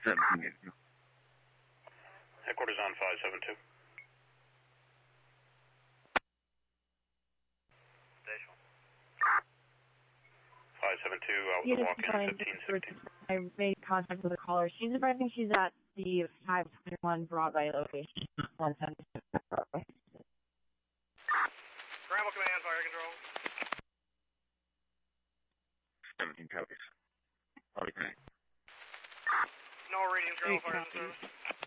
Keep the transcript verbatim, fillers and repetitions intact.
seventeen eighty. Headquarters on five seven two. Station. five seven two, I was Yes, walking fine. fifteen sixteen. I made contact with a caller. She's advising she's at the five twenty-one Broadway location. one seventy-six Broadway. Scramble command, fire control. seventeen copies. Body connect. No reading, scramble Eight fire copies. service.